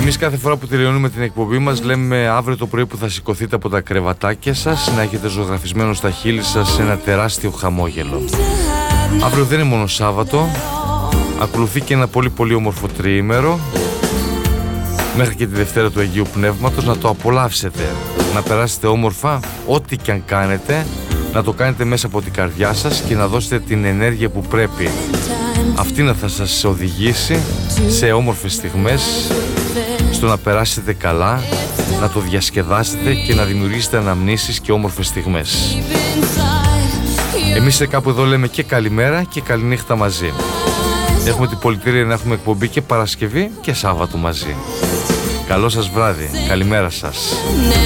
Εμείς κάθε φορά που τελειώνουμε την εκπομπή μας λέμε αύριο το πρωί που θα σηκωθείτε από τα κρεβατάκια σας να έχετε ζωγραφισμένο στα χείλη σας ένα τεράστιο χαμόγελο. Αύριο δεν είναι μόνο Σάββατο, ακολουθεί και ένα πολύ όμορφο τριήμερο μέχρι και τη Δευτέρα του Αγίου Πνεύματος. Να το απολαύσετε, να περάσετε όμορφα, ό,τι και αν κάνετε να το κάνετε μέσα από την καρδιά σας και να δώσετε την ενέργεια που πρέπει. Αυτή να θα σας οδηγήσει σε όμορφες στιγμές, στο να περάσετε καλά, να το διασκεδάσετε και να δημιουργήσετε αναμνήσεις και όμορφες στιγμές. Εμείς κάπου εδώ λέμε και καλημέρα και καληνύχτα μαζί. Έχουμε την πολυτέλεια να έχουμε εκπομπή και Παρασκευή και Σάββατο μαζί. Καλό σας βράδυ, καλημέρα σας.